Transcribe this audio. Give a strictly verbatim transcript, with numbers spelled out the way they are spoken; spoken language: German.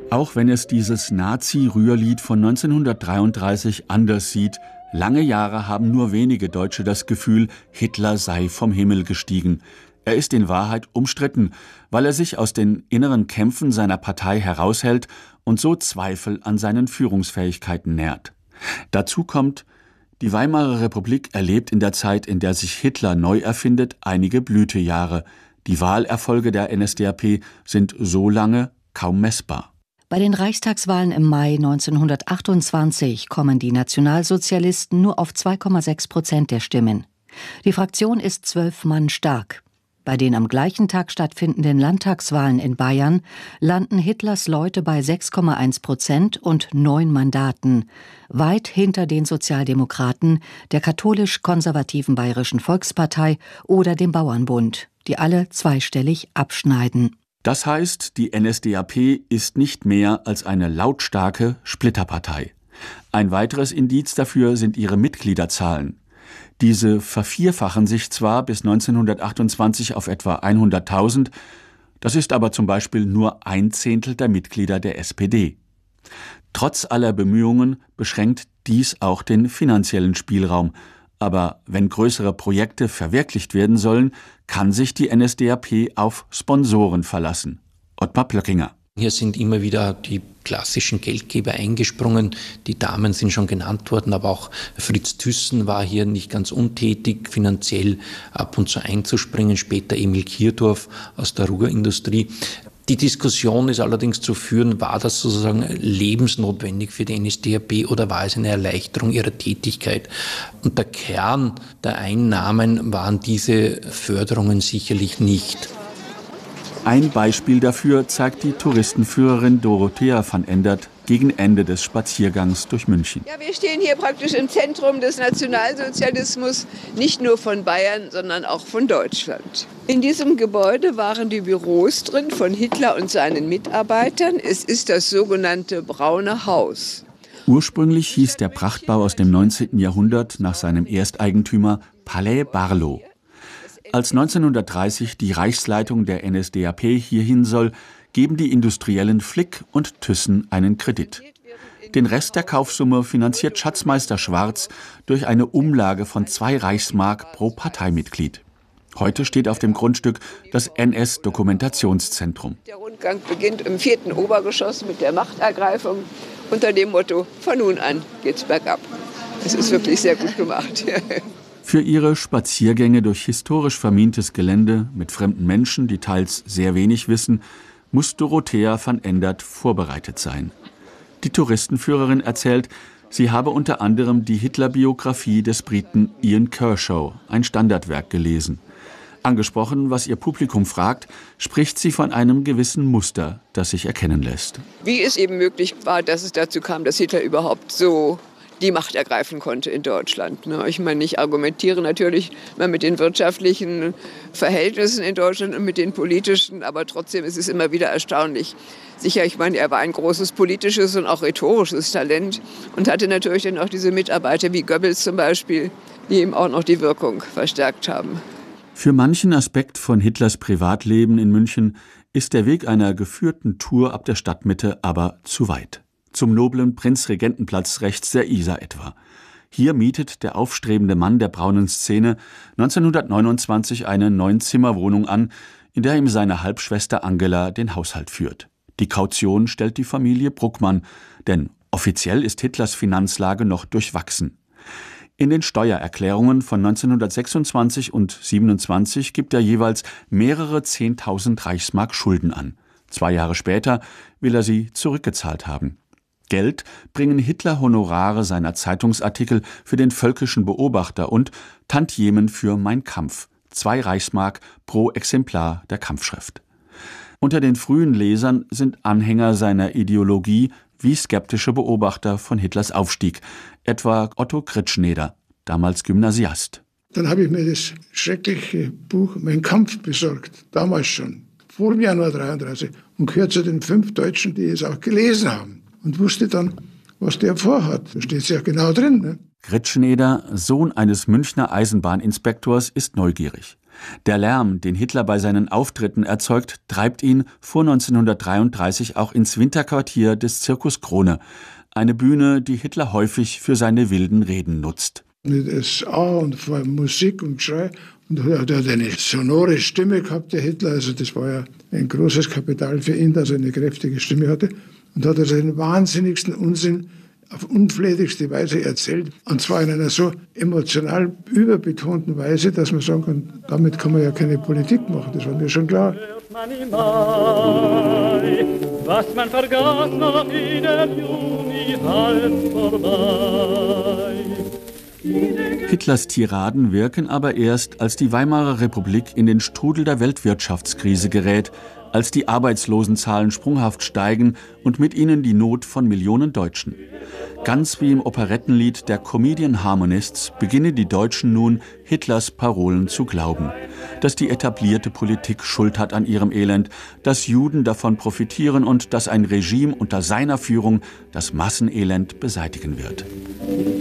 Auch wenn es dieses Nazi-Rührlied von neunzehnhundertdreiunddreißig anders sieht, lange Jahre haben nur wenige Deutsche das Gefühl, Hitler sei vom Himmel gestiegen. Er ist in Wahrheit umstritten, weil er sich aus den inneren Kämpfen seiner Partei heraushält und so Zweifel an seinen Führungsfähigkeiten nährt. Dazu kommt, die Weimarer Republik erlebt in der Zeit, in der sich Hitler neu erfindet, einige Blütejahre. Die Wahlerfolge der N S D A P sind so lange kaum messbar. Bei den Reichstagswahlen im Mai neunzehnhundertachtundzwanzig kommen die Nationalsozialisten nur auf zwei Komma sechs Prozent der Stimmen. Die Fraktion ist zwölf Mann stark. Bei den am gleichen Tag stattfindenden Landtagswahlen in Bayern landen Hitlers Leute bei sechs Komma eins Prozent und neun Mandaten, weit hinter den Sozialdemokraten, der katholisch-konservativen Bayerischen Volkspartei oder dem Bauernbund, die alle zweistellig abschneiden. Das heißt, die N S D A P ist nicht mehr als eine lautstarke Splitterpartei. Ein weiteres Indiz dafür sind ihre Mitgliederzahlen. Diese vervierfachen sich zwar bis neunzehnhundertachtundzwanzig auf etwa hunderttausend, das ist aber zum Beispiel nur ein Zehntel der Mitglieder der S P D. Trotz aller Bemühungen beschränkt dies auch den finanziellen Spielraum. Aber wenn größere Projekte verwirklicht werden sollen, kann sich die N S D A P auf Sponsoren verlassen. Ottmar Plöckinger. Hier sind immer wieder die klassischen Geldgeber eingesprungen. Die Damen sind schon genannt worden, aber auch Fritz Thyssen war hier nicht ganz untätig, finanziell ab und zu einzuspringen. Später Emil Kirdorf aus der Ruhrindustrie. Die Diskussion ist allerdings zu führen, war das sozusagen lebensnotwendig für die N S D A P oder war es eine Erleichterung ihrer Tätigkeit? Und der Kern der Einnahmen waren diese Förderungen sicherlich nicht. Ein Beispiel dafür zeigt die Touristenführerin Dorothea van Endert gegen Ende des Spaziergangs durch München. Ja, wir stehen hier praktisch im Zentrum des Nationalsozialismus, nicht nur von Bayern, sondern auch von Deutschland. In diesem Gebäude waren die Büros drin von Hitler und seinen Mitarbeitern. Es ist das sogenannte Braune Haus. Ursprünglich hieß der Prachtbau aus dem neunzehnten Jahrhundert nach seinem Ersteigentümer Palais Barlow. Als neunzehnhundertdreißig die Reichsleitung der N S D A P hierhin soll, geben die Industriellen Flick und Thyssen einen Kredit. Den Rest der Kaufsumme finanziert Schatzmeister Schwarz durch eine Umlage von zwei Reichsmark pro Parteimitglied. Heute steht auf dem Grundstück das N S-Dokumentationszentrum. Der Rundgang beginnt im vierten Obergeschoss mit der Machtergreifung unter dem Motto, von nun an geht's bergab. Es ist wirklich sehr gut gemacht. Für ihre Spaziergänge durch historisch vermintes Gelände mit fremden Menschen, die teils sehr wenig wissen, muss Dorothea van Endert vorbereitet sein. Die Touristenführerin erzählt, sie habe unter anderem die Hitler-Biografie des Briten Ian Kershaw, ein Standardwerk, gelesen. Angesprochen, was ihr Publikum fragt, spricht sie von einem gewissen Muster, das sich erkennen lässt. Wie es eben möglich war, dass es dazu kam, dass Hitler überhaupt so die Macht ergreifen konnte in Deutschland. Ich meine, ich argumentiere natürlich mal mit den wirtschaftlichen Verhältnissen in Deutschland und mit den politischen, aber trotzdem ist es immer wieder erstaunlich. Sicher, ich meine, er war ein großes politisches und auch rhetorisches Talent und hatte natürlich dann auch diese Mitarbeiter wie Goebbels zum Beispiel, die ihm auch noch die Wirkung verstärkt haben. Für manchen Aspekt von Hitlers Privatleben in München ist der Weg einer geführten Tour ab der Stadtmitte aber zu weit. Zum noblen Prinzregentenplatz rechts der Isar etwa. Hier mietet der aufstrebende Mann der braunen Szene neunzehnhundertneunundzwanzig eine Neunzimmerwohnung an, in der ihm seine Halbschwester Angela den Haushalt führt. Die Kaution stellt die Familie Bruckmann, denn offiziell ist Hitlers Finanzlage noch durchwachsen. In den Steuererklärungen von neunzehnhundertsechsundzwanzig und siebenundzwanzig gibt er jeweils mehrere Zehntausend Reichsmark Schulden an. Zwei Jahre später will er sie zurückgezahlt haben. Geld bringen Hitler Honorare seiner Zeitungsartikel für den Völkischen Beobachter und Tantiemen für Mein Kampf, zwei Reichsmark pro Exemplar der Kampfschrift. Unter den frühen Lesern sind Anhänger seiner Ideologie wie skeptische Beobachter von Hitlers Aufstieg, etwa Otto Kritschneder, damals Gymnasiast. Dann habe ich mir das schreckliche Buch Mein Kampf besorgt, damals schon, vor dem Januar dreiunddreißig, und gehört zu den fünf Deutschen, die es auch gelesen haben. Und wusste dann, was der vorhat. Da steht es ja genau drin. Ne? Kritschneder, Sohn eines Münchner Eisenbahninspektors, ist neugierig. Der Lärm, den Hitler bei seinen Auftritten erzeugt, treibt ihn vor neunzehnhundertdreiunddreißig auch ins Winterquartier des Circus Krone, eine Bühne, die Hitler häufig für seine wilden Reden nutzt. Das A und vor Musik und Geschrei. Und er hat eine sonore Stimme gehabt, der Hitler. Also das war ja ein großes Kapital für ihn, dass er eine kräftige Stimme hatte. Und hat also den wahnsinnigsten Unsinn auf unflätigste Weise erzählt. Und zwar in einer so emotional überbetonten Weise, dass man sagen kann, damit kann man ja keine Politik machen. Das war mir schon klar. Was man vergaß noch in der Juni halb vorbei. Hitlers Tiraden wirken aber erst, als die Weimarer Republik in den Strudel der Weltwirtschaftskrise gerät, als die Arbeitslosenzahlen sprunghaft steigen und mit ihnen die Not von Millionen Deutschen. Ganz wie im Operettenlied der Comedian Harmonists beginnen die Deutschen nun, Hitlers Parolen zu glauben. Dass die etablierte Politik Schuld hat an ihrem Elend, dass Juden davon profitieren und dass ein Regime unter seiner Führung das Massenelend beseitigen wird.